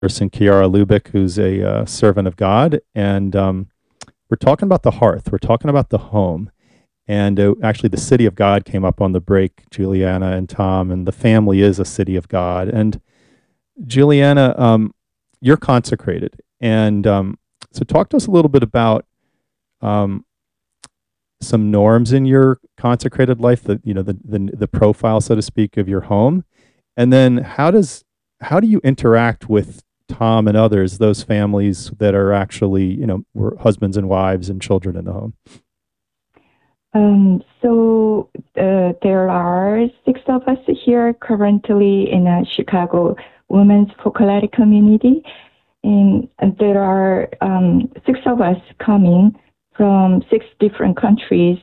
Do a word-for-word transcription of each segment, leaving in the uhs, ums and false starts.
person, Kiara Lubick, who's a uh, servant of God. And um, we're talking about the hearth, we're talking about the home. And uh, actually, the city of God came up on the break, Juliana and Tom, and the family is a city of God. And Juliana, um, you're consecrated. And um, so, talk to us a little bit about um, some norms in your consecrated life, the you know the, the the profile, so to speak, of your home, and then how does how do you interact with Tom and others, those families that are actually you know were husbands and wives and children in the home? Um, so uh, there are six of us here currently in a Chicago Women's Folkloric Community, and there are um, six of us coming from six different countries.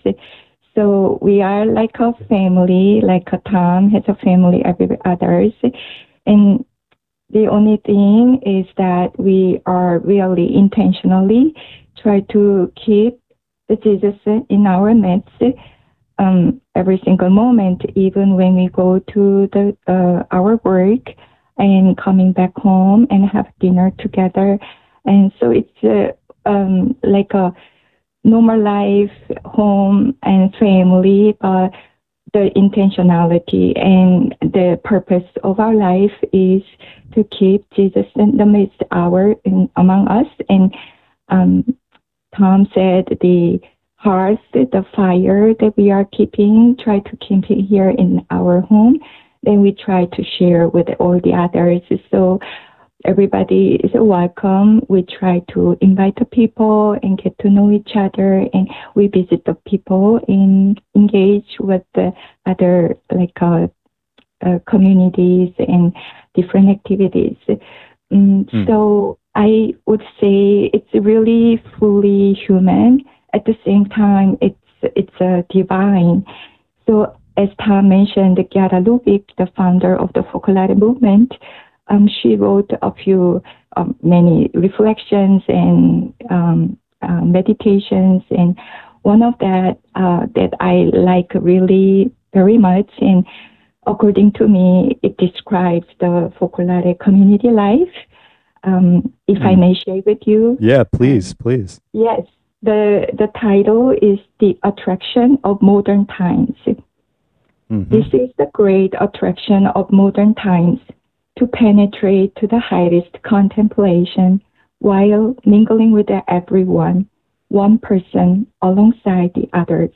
So we are like a family, like a Tom has a family, every others, and the only thing is that we are really intentionally try to keep the Jesus in our midst um, every single moment, even when we go to the uh, our work and coming back home and have dinner together. And so it's uh, um, like a normal life, home and family, but the intentionality and the purpose of our life is to keep Jesus in the midst our in, among us. And um, Tom said the hearth, the fire that we are keeping, try to keep it here in our home. Then we try to share with all the others. So everybody is welcome. We try to invite the people and get to know each other, and we visit the people and engage with the other like uh, uh, communities and different activities. Um, Mm. so I would say it's really fully human. At the same time, it's it's uh, divine. So as Tom mentioned, Chiara Lubick, the founder of the Focolare movement, um, she wrote a few, um, many reflections and um, uh, meditations, and one of that uh, that I like really very much, and according to me, it describes the Focolare community life. Um, if I Mm. may share with you, Yeah, please, um, please. yes, the the title is The Attraction of Modern Times. Mm-hmm. This is the great attraction of modern times, to penetrate to the highest contemplation while mingling with everyone, one person alongside the others.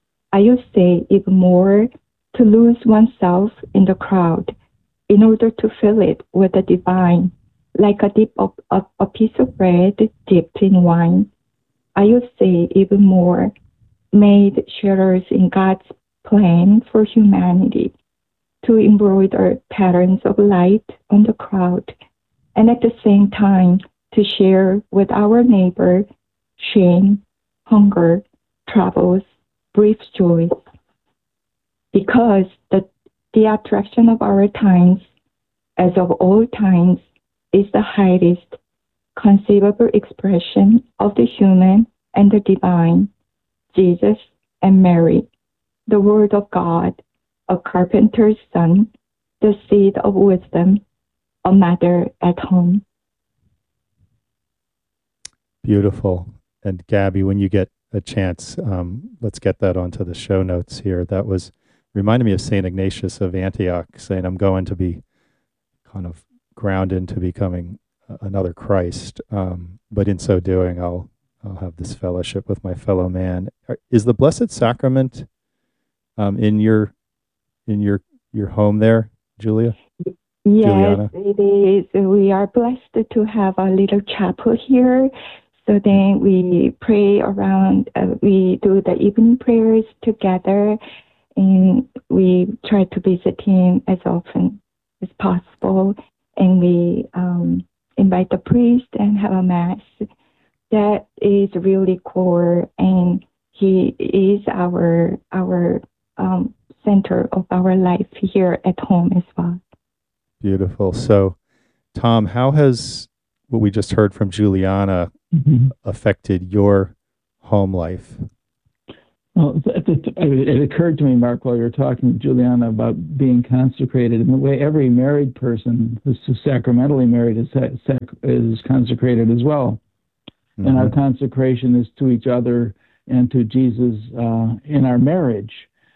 I would say even more, to lose oneself in the crowd in order to fill it with the divine, like a dip of, of a piece of bread dipped in wine. I would say even more, made sharers in God's plan for humanity, to embroider patterns of light on the crowd, and at the same time to share with our neighbor shame, hunger, troubles, brief joys, because the, the attraction of our times, as of all times, is the highest conceivable expression of the human and the divine, Jesus and Mary, the Word of God, a carpenter's son, the seed of wisdom, a mother at home. Beautiful. And Gabby, when you get a chance, um, let's get that onto the show notes here. That was reminded me of Saint Ignatius of Antioch saying, I'm going to be kind of ground into becoming another Christ. Um, but in so doing, I'll I'll have this fellowship with my fellow man. Is the Blessed Sacrament um, in your in your your home there, Julia? Yes, Juliana? it is. We are blessed to have a little chapel here. So then we pray around, uh, we do the evening prayers together, and we try to visit him as often as possible. And we um, invite the priest and have a mass. That is really core, and he is our our um, center of our life here at home as well. Beautiful. So, Tom, how has what we just heard from Juliana Mhm. affected your home life? Well, it, it, it occurred to me, Mark, while you were talking to Juliana about being consecrated, and the way every married person who's sacramentally married is, is consecrated as well. Mm-hmm. And our consecration is to each other and to Jesus uh, in our marriage.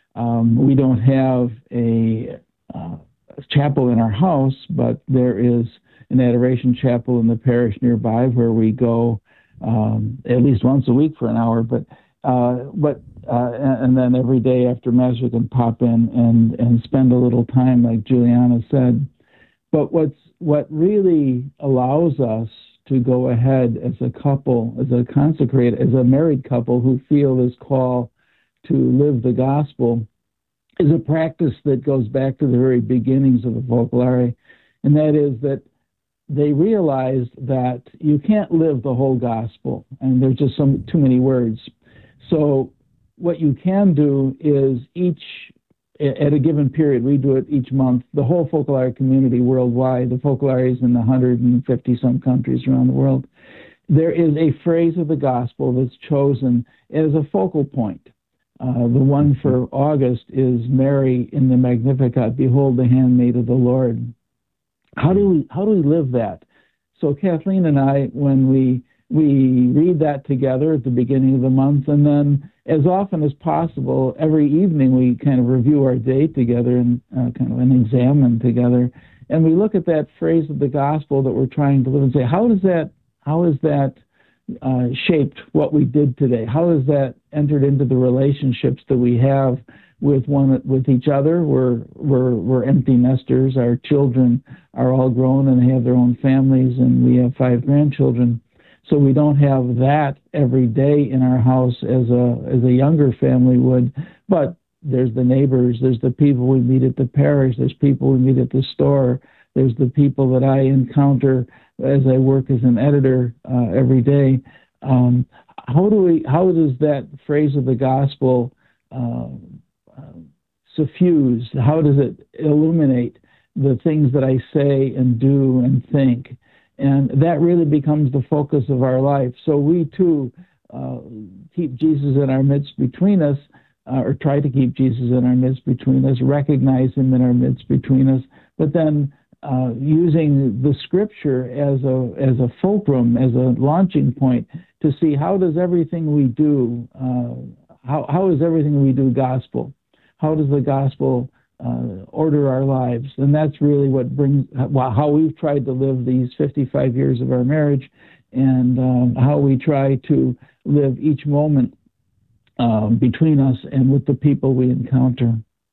Um, we don't have a, uh, chapel in our house, but there is an adoration chapel in the parish nearby where we go um, at least once a week for an hour. But uh, but uh, and, and then every day after Mass we can pop in and, and spend a little time, like Juliana said. But what's what really allows us to go ahead as a couple, as a consecrated, as a married couple who feel this call to live the gospel, is a practice that goes back to the very beginnings of the Focolare, and that is that they realized that you can't live the whole gospel, and there's just some too many words. So what you can do is each, at a given period, we do it each month, the whole Focolare community worldwide, the Focolares in one hundred fifty some countries around the world, there is a phrase of the gospel that's chosen as a focal point. Uh, the one for August is Mary in the Magnificat, behold the handmaid of the Lord. How do we how do we live that? So Kathleen and I, when we we read that together at the beginning of the month, and then as often as possible, every evening we kind of review our day together and uh, kind of an examine together, and we look at that phrase of the gospel that we're trying to live and say, how does that how is that uh, shaped what we did today? How has that entered into the relationships that we have with one with each other? We're we're we're empty nesters. Our children are all grown and they have their own families, and we have five grandchildren. So we don't have that every day in our house as a as a younger family would. But there's the neighbors, there's the people we meet at the parish, there's people we meet at the store, there's the people that I encounter as I work as an editor uh, every day. Um, how do we? How does that phrase of the gospel uh, uh, suffuse? How does it illuminate the things that I say and do and think? And that really becomes the focus of our life. So we too uh, keep Jesus in our midst between us, uh, or try to keep Jesus in our midst between us, recognize him in our midst between us, but then uh, using the scripture as a as a fulcrum, as a launching point to see how does everything we do, uh, how how is everything we do gospel? How does the gospel Uh, order our lives? And that's really what brings how we've tried to live these fifty-five years of our marriage, and um, how we try to live each moment um, between us and with the people we encounter.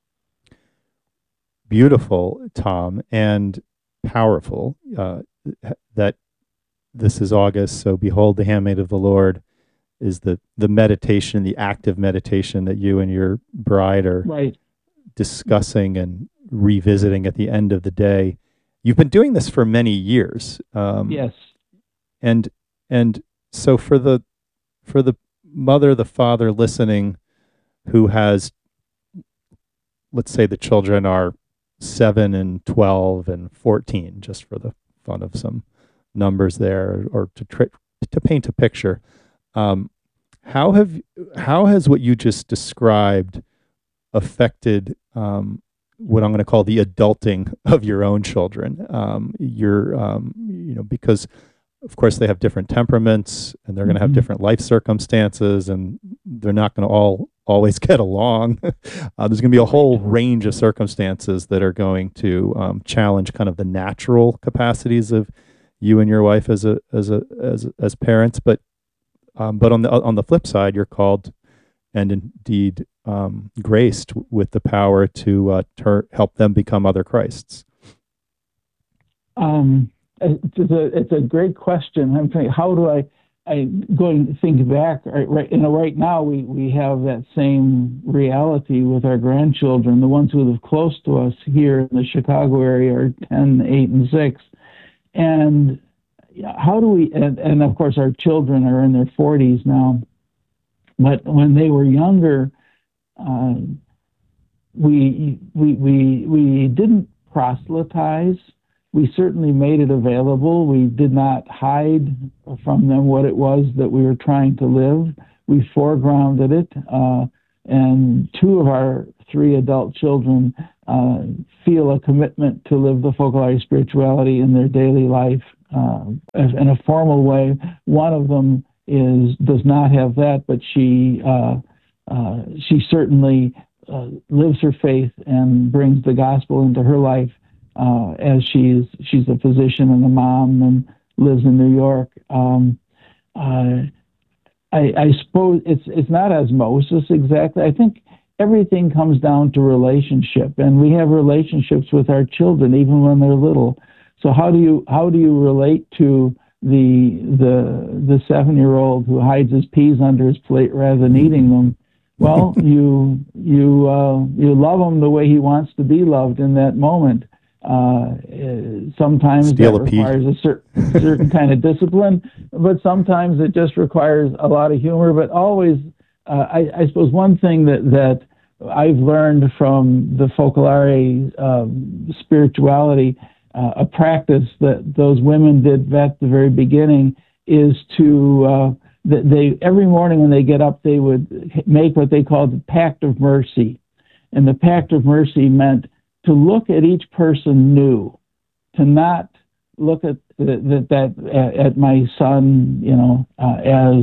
Beautiful, Tom, and powerful. Uh, that this is August, so behold the handmaid of the Lord is the the meditation, the active meditation that you and your bride are right. discussing and revisiting at the end of the day. You've been doing this for many years. Um, yes. And and so for the for the mother, the father listening, who has, let's say the children are seven and twelve and fourteen, just for the fun of some numbers there, or to tra- to paint a picture. Um, how have how has what you just described affected um, what I'm going to call the adulting of your own children? Um, you're, um, you know, because of course they have different temperaments and they're going to have Mm-hmm. different life circumstances, and they're not going to all always get along. uh, there's going to be a whole range of circumstances that are going to um, challenge kind of the natural capacities of you and your wife as a as a as as parents. But um, but on the on the flip side, you're called and indeed um, graced with the power to uh, ter- help them become other Christs? Um, it's, a, it's a great question. I'm thinking, how do I, I going to think back, right, right, you know, right now we, we have that same reality with our grandchildren. The ones who live close to us here in the Chicago area are ten, eight, and six. And how do we, and, and of course our children are in their forties now, but when they were younger, uh, we, we, we, we didn't proselytize. We certainly made it available. We did not hide from them what it was that we were trying to live. We foregrounded it, uh, and two of our three adult children uh, feel a commitment to live the Focolare spirituality in their daily life uh, in a formal way. One of them is does not have that, but she uh, uh, she certainly uh, lives her faith and brings the gospel into her life uh, as she's she's a physician and a mom and lives in New York. Um, uh, I, I suppose it's it's not osmosis exactly. I think everything comes down to relationship, and we have relationships with our children even when they're little. So how do you how do you relate to the the the seven year old who hides his peas under his plate rather than eating them? Well, you you uh, you love him the way he wants to be loved in that moment. Uh, sometimes Steal that a pea. requires a cer- certain kind of discipline, but sometimes it just requires a lot of humor. But always, uh, I, I suppose one thing that, that I've learned from the Focolare um, spirituality, uh, a practice that those women did at the very beginning, is to uh, that they every morning when they get up, they would make what they called the Pact of Mercy, and the Pact of Mercy meant to look at each person new, to not look at that, that at my son, you know, uh, as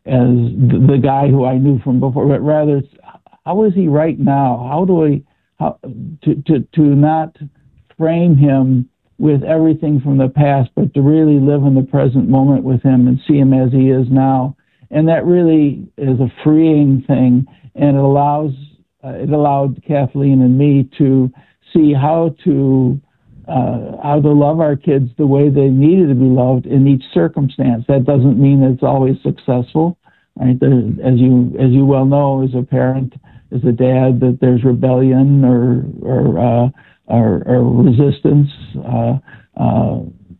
as the guy who I knew from before, but rather, how is he right now? How do I how to to to not frame him with everything from the past, but to really live in the present moment with him and see him as he is now. And that really is a freeing thing, and it allows uh, it allowed Kathleen and me to see how to uh, how to love our kids the way they needed to be loved in each circumstance. That doesn't mean that it's always successful, right? There, as you as you well know, as a parent, as a dad, that there's rebellion or or uh, or, or resistance, uh, uh,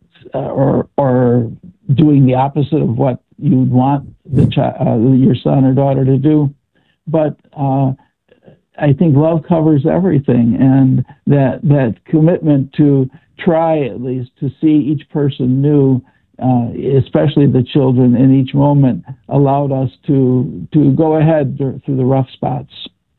or or doing the opposite of what you'd want the chi- uh, your son or daughter to do, but. Uh, I think love covers everything, and that that commitment to try at least to see each person new, uh, especially the children in each moment, allowed us to to go ahead through the rough spots.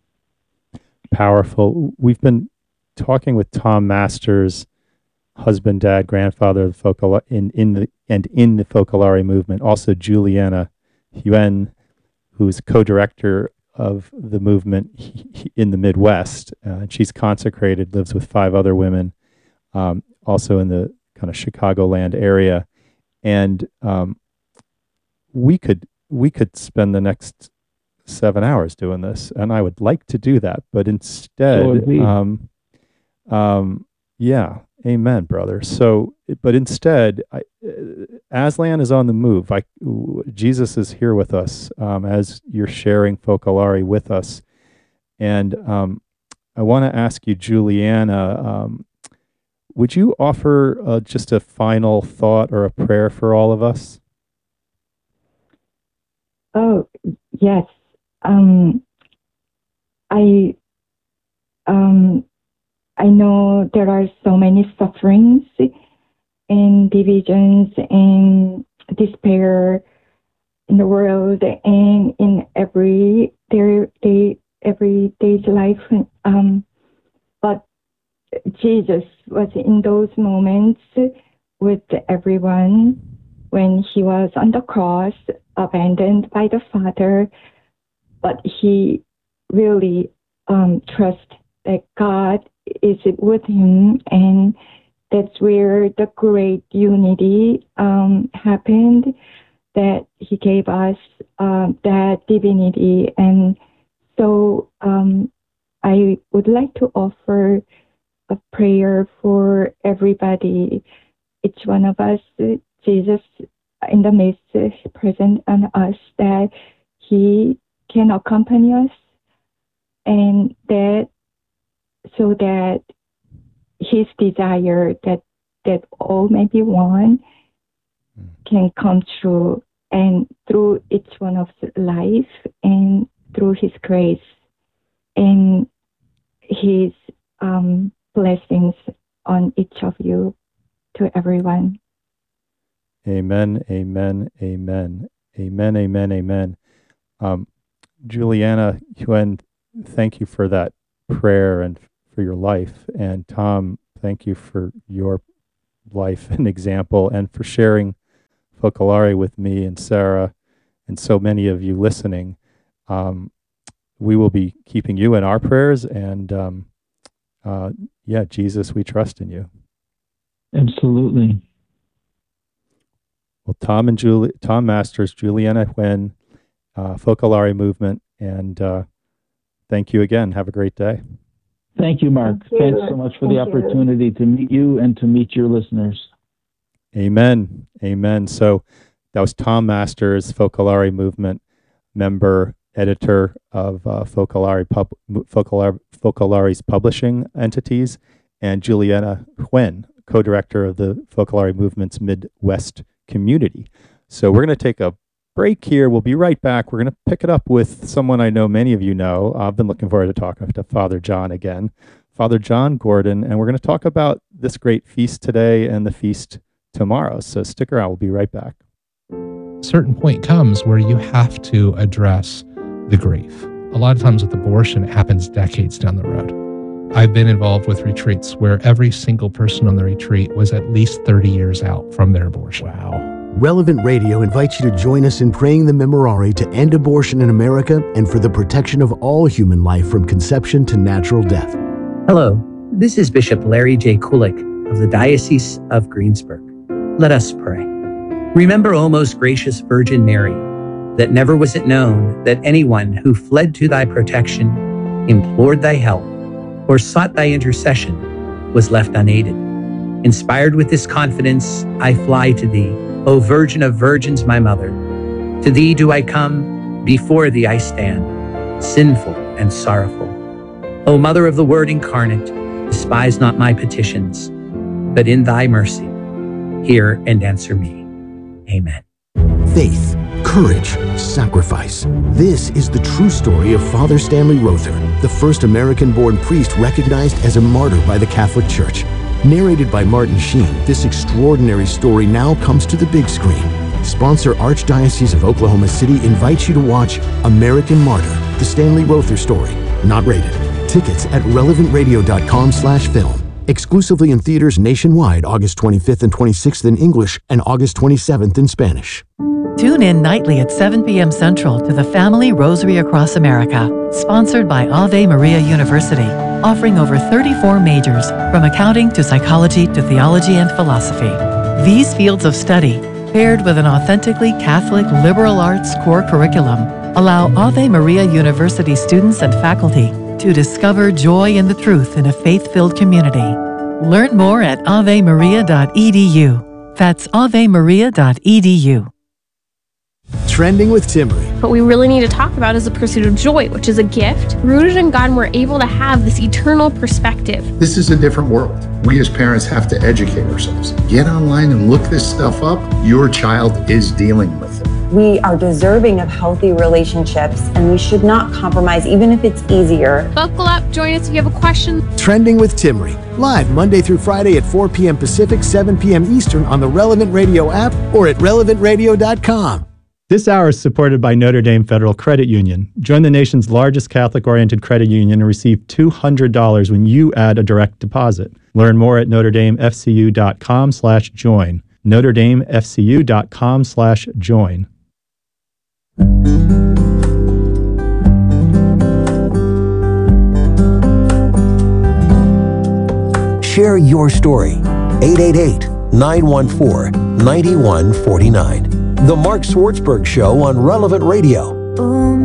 Powerful. We've been talking with Tom Masters, husband, dad, grandfather of the Focolare, in in the and in the Focolare movement. Also, Juliana Huen, who's co-director of the movement in the Midwest. Uh, she's consecrated, lives with five other women, um, also in the kind of Chicagoland area. And um, we could we could spend the next seven hours doing this, and I would like to do that, but instead, So um, um, yeah, amen, brother. So, but instead, I, uh, Aslan is on the move. I, Jesus is here with us um, as you're sharing Focolare with us. And um, I want to ask you, Juliana, um, would you offer uh, just a final thought or a prayer for all of us? Oh, yes. Um, I um, I know there are so many sufferings and divisions and despair in the world and in every their day everyday's life. Um, but Jesus was in those moments with everyone when he was on the cross, abandoned by the Father. But he really um, trusts that God is with him, and that's where the great unity um, happened, that he gave us uh, that divinity. And so um, I would like to offer a prayer for everybody, each one of us, Jesus in the midst, present on us, that he can accompany us, and that so that his desire that that all may be one can come true, and through each one of life, and through his grace and his um, blessings on each of you, to everyone. Amen, amen, amen, amen, amen, amen. Um, Juliana Huen, thank you for that prayer and for your life. And Tom, thank you for your life and example, and for sharing Focolare with me and Sarah and so many of you listening. Um, we will be keeping you in our prayers, and um, uh, yeah, Jesus, we trust in you. Absolutely. Well, Tom and Julie, Tom Masters, Juliana Huen, uh, Focolare Movement, and uh, thank you again. Have a great day. Thank you, Mark. Thank you. Thanks so much for Thank the opportunity you. to meet you and to meet your listeners. Amen. Amen. So that was Tom Masters, Focolare Movement member, editor of uh, Focolare Pub- Focolare, Focolare's publishing entities, and Juliana Huen, co-director of the Focolare Movement's Midwest community. So we're going to take a break here. We'll be right back. We're going to pick it up with someone I know many of you know. I've been looking forward to talking to Father John again, Father John Gordon, and we're going to talk about this great feast today and the feast tomorrow. So stick around. We'll be right back. A certain point comes where you have to address the grief. A lot of times with abortion, it happens decades down the road. I've been involved with retreats where every single person on the retreat was at least thirty years out from their abortion. Wow. Relevant Radio invites you to join us in praying the Memorare to end abortion in America and for the protection of all human life from conception to natural death. Hello, this is Bishop Larry J. Kulik of the Diocese of Greensburg. Let us pray. Remember, O most gracious Virgin Mary, that never was it known that anyone who fled to thy protection, implored thy help, or sought thy intercession was left unaided. Inspired with this confidence, I fly to thee, O Virgin of Virgins, my Mother. To thee do I come, before thee I stand, sinful and sorrowful. O Mother of the Word incarnate, despise not my petitions, but in thy mercy, hear and answer me. Amen. Faith, courage, sacrifice. This is the true story of Father Stanley Rother, the first American-born priest recognized as a martyr by the Catholic Church. Narrated by Martin Sheen, this extraordinary story now comes to the big screen. Sponsor Archdiocese of Oklahoma City invites you to watch American Martyr, the Stanley Rother story. Not rated. Tickets at relevant radio dot com slash film. Exclusively in theaters nationwide August twenty-fifth and twenty-sixth in English and August twenty-seventh in Spanish. Tune in nightly at seven p.m. Central to the Family Rosary Across America, sponsored by Ave Maria University, offering over thirty-four majors, from accounting to psychology to theology and philosophy. These fields of study, paired with an authentically Catholic liberal arts core curriculum, allow Ave Maria University students and faculty to discover joy in the truth in a faith-filled community. Learn more at ave maria dot e d u. That's ave maria dot e d u. Trending with Timmery. What we really need to talk about is the pursuit of joy, which is a gift rooted in God, and we're able to have this eternal perspective. This is a different world. We as parents have to educate ourselves. Get online and look this stuff up. Your child is dealing with it. We are deserving of healthy relationships, and we should not compromise, even if it's easier. Buckle up, join us if you have a question. Trending with Timmery. Live Monday through Friday at four p.m. Pacific, seven p.m. Eastern on the Relevant Radio app or at relevant radio dot com. This hour is supported by Notre Dame Federal Credit Union. Join the nation's largest Catholic-oriented credit union and receive two hundred dollars when you add a direct deposit. Learn more at notre dame f c u dot com slash join. notre dame f c u dot com slash join. Share your story. eight eight eight, nine one four, nine one four nine. The Mark Swartzberg Show on Relevant Radio.